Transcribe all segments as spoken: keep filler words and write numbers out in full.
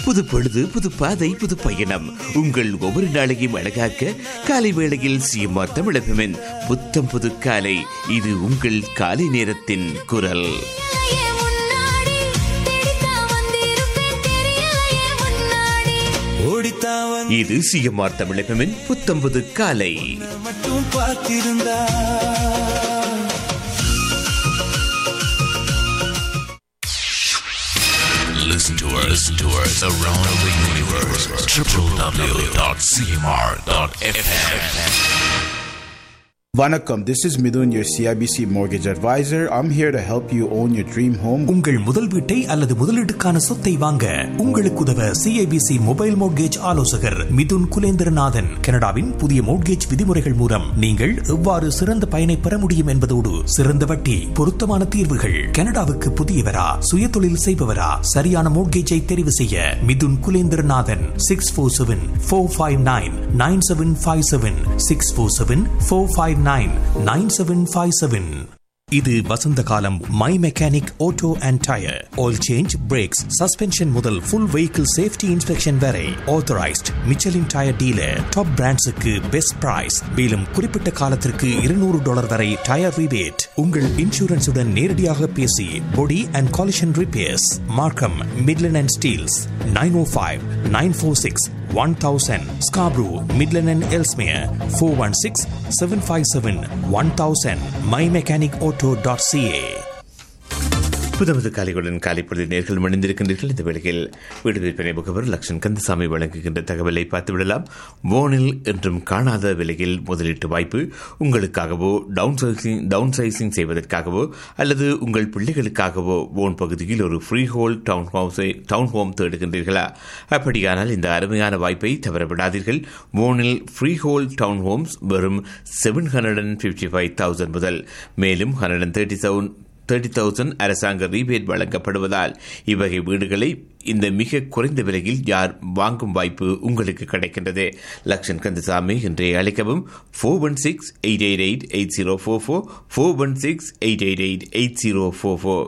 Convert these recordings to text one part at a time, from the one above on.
புது பொழுது, புது பாதை, புது பயணம். உங்கள் ஒவ்வொரு நாளையும் அழகாக்க காலை வேளையில் சிஎம்ஆர் தமிழ் எஃப்எம்மின் புத்தம் புது காலை. இது உங்கள் காலை நேரத்தின் குரல். இது சிஎம்ஆர் தமிழ் எஃப்எம்மின் புத்தம் புது காலை. மட்டும் பார்த்திருந்தா Listen to us, listen to us around the universe. w w w dot c m r dot f m. Vanakkam, this is Midun, your C I B C mortgage advisor. I'm here to help you own your dream home. உங்கள் முதல் வீட்டை அல்லது முதலீட்டுக்கான சொத்தை வாங்க உங்களுக்கு உதவ C I B C mobile mortgage ஆலோசகர் மிதுன் குலேந்திரநாதன். கனடாவின் புதிய மோட்கேஜ் விதிமுறைகள் மூலம் நீங்கள் எவ்வாறு சிறந்த பயனை பெற முடியும் என்பதோடு சிறந்த வட்டி, பொருத்தமான தீர்வுகள். கனடாவுக்கு புதியவரா, சுய தொழில் செய்பவரா, சரியான மோட்கேஜை தெரிவு செய்ய Mithun Kulendranathan. Six four seven four five nine nine seven five seven six four seven four five nine nine seven five seven. இது வசந்த காலம். My mechanic auto and tyre, oil change, breaks, suspension முதல் ஃபுல் வெஹிக்கிள் சேஃப்டி இன்ஸ்பெக்ஷன் வரை authorised Michelin tyre dealer. Top பிராண்ட்ஸுக்கு best price. மேலும் குறிப்பிட்ட காலத்திற்கு இருநூறு dollar வரை tyre rebate. உங்கள் இன்சூரன்ஸுடன் நேரடியாக பேசி பொடி அண்ட் காலிஷன் ரிப்பேர்ஸ். மார்க்கம், Midland and Steeles. Nine O five nine four six one thousand. Scarborough, Midland and Ellesmere four one six seven five seven one thousand. my mechanic auto dot c a. புதமது காலைகளுடன் காலை பொழுது நேர்கள் மணிந்திருக்கின்றீர்கள். இந்த வேளையில் வீடு விற்பனை முகவர் லக்ஷன் கந்தசாமி வழங்குகின்ற தகவலை பார்த்துவிடலாம். வோனில் என்றும் காணாத விலையில் முதலீட்டு வாய்ப்பு. உங்களுக்காகவோ டவுன் சைசிங் டவுன் சைசிங் செய்வதற்காகவோ அல்லது உங்கள் பிள்ளைகளுக்காகவோ வோன் பகுதியில் ஒரு free whole down ஹவுஸை down home தேடுகின்றீர்களா? அப்படியானால் இந்த அருமையான வாய்ப்பை தவறவிடாதீர்கள். வோனில் ஃப்ரீ ஹோல் டவுன் ஹோம்ஸ் வெறும் seven hundred and fifty five thousand முதல், மேலும் hundred and thirty thousand thirty thousand அரசாங்க ரீபேட் வழங்கப்படுவதால் இவ்வகை வீடுகளை இந்த மிக குறைந்த விலையில் யார் வாங்கும் வாய்ப்பு உங்களுக்கு கிடைக்கின்றது. லக்ஷன் கந்தசாமி என்றே அழைக்கவும். Four one six eight eight eight eight zero four four four one six eight eight eight eight zero four four.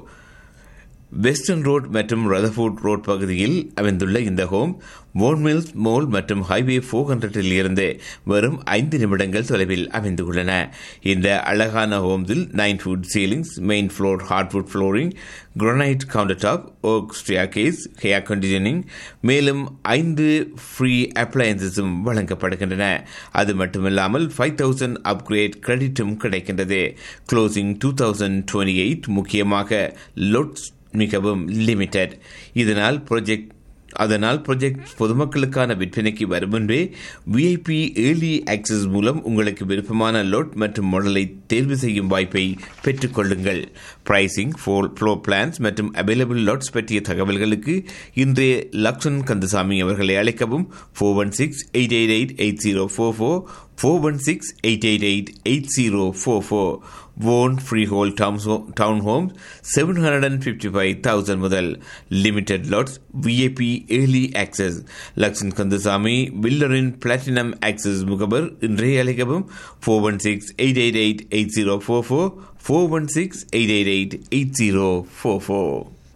Western road மற்றும் ரதர்ஃபோர்ட் ரோட் பகுதியில் அமைந்துள்ள இந்த ஹோம் வோன்மில்ஸ் மோல் மற்றும் ஹைவே ஃபோர் ஹண்ட்ரடில் இருந்து வெறும் ஐந்து நிமிடங்கள் தொலைவில் அமைந்துள்ளன. இந்த அழகான ஹோம்ஸில் nine food ceilings, main floor hardwood flooring, granite counter top, okay staircase, hair conditioning, மேலும் ஐந்து ஃப்ரீ அப்ளையன்சஸும் வழங்கப்படுகின்றன. அது மட்டுமில்லாமல் ஃபைவ் தௌசண்ட் அப்கிரேட் கிரெடிட்டும் கிடைக்கின்றது. Closing two thousand twenty eight. முக்கியமாக லோட்ஸ் மிகவும் லிமிடெட். இதனால் ப்ராஜெக்ட் அதனால் ப்ராஜெக்ட் பொதுமக்களுக்கான விற்பனைக்கு வரும் முன்பே விஐபி ஏர்லி ஆக்சஸ் மூலம் உங்களுக்கு விருப்பமான லோட் மற்றும் மாடலை தேர்வு செய்யும் வாய்ப்பை பெற்றுக் கொள்ளுங்கள். பிரைசிங், ஃப்ளோர் பிளான்ஸ் மற்றும் அவைலபிள் லாட்ஸ் பற்றிய தகவல்களுக்கு இன்றைய லக்ஷன் கந்தசாமி அவர்களை அழைக்கவும். Four one six eight eight eight eight zero four four four one six eight eight eight eight zero four four. One freehold town homes seven hundred fifty-five thousand முதல், limited lots, V I P early access. Lakshan Kandasamy பில்டரின் platinum access முகவர். இன்றைய அழைக்கவும். Four one six eight eight eight eight zero four four four one six eight eight eight eight zero four four.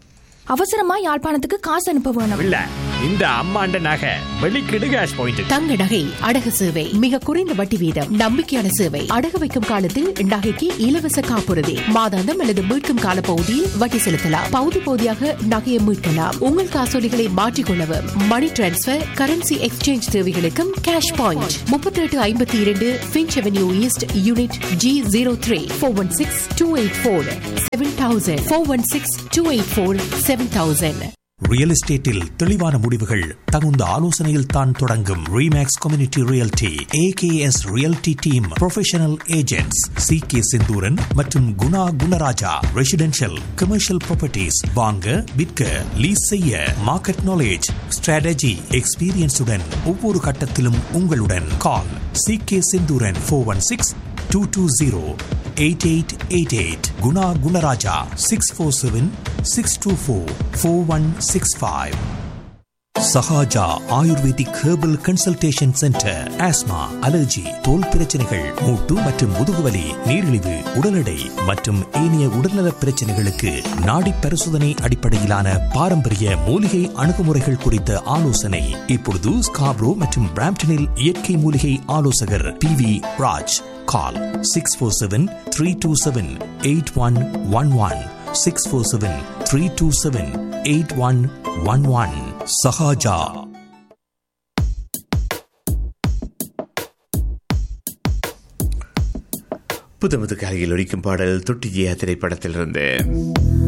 அவசரமா யாழ்ப்பாணத்துக்கு காசு அனுப்ப வேணும். இல்ல, இந்த அம்மாண்ட நகை வெளிக்கிடு கேஷ் பாயிண்ட். தங்க நகை அடகு சேவை மிக குறைந்த வட்டி வீதம், நம்பிக்கையான சேவை. அடகு வைக்கும் காலத்தில் நகைக்கு இலவச காப்புறுதி, மாதாந்தம் அல்லது மீட்கும் கால பகுதியில் வட்டி செலுத்தலாம். பகுதி பகுதியாக நகையை மீட்கலாம். உங்கள் காசோலிகளை மாற்றிக்கொள்ளவும், மணி டிரான்ஸ்பர், கரன்சி எக்ஸ்சேஞ்ச் தேவைகளுக்கும் கேஷ் பாயிண்ட். முப்பத்தி எட்டு ஐம்பத்தி இரண்டு pinch avenue east, unit G zero three. Four one six two eight four seven thousand. Four one six two eight four seven thousand. Real எஸ்டேட்டில் தெளிவான முடிவுகள் தகுந்த ஆலோசனையில் தான் தொடங்கும். Remakes community realty, AKS realty team professional agents C K Senthuran மற்றும் Guna Gunaraja. Residential, commercial properties வாங்க, விற்க, லீஸ் செய்ய, மார்க்கெட் நாலேஜ், ஸ்ட்ராட்டஜி, எக்ஸ்பீரியன்ஸுடன் ஒவ்வொரு கட்டத்திலும் உங்களுடன். கால் C K Senthuran. Four one six two two zero eight eight eight eight. Guna Gunaraja six four seven six two four four one six five. Sahaja ayurvedic herbal consultation centre. Asthma, allergy, தோல் பிரச்சனைகள், மூட்டு மற்றும் முதுகுவலி, நீரிழிவு, உடல் எடை மற்றும் ஏனைய உடல்நல பிரச்சனைகளுக்கு நாடி பரிசோதனை அடிப்படையிலான பாரம்பரிய மூலிகை அணுகுமுறைகள் குறித்த ஆலோசனை. இப்பொழுது ஸ்காப்ரோ மற்றும் பிராம்டனில் இயற்கை மூலிகை ஆலோசகர் பி வி ராஜ். கால் six four seven three two seven eight one one one six four seven three two seven eight one one one. Sahaja. புத்தமது காலையில் ஒலிக்கும் பாடல் தொட்டிஜியா திரைப்படத்திலிருந்து.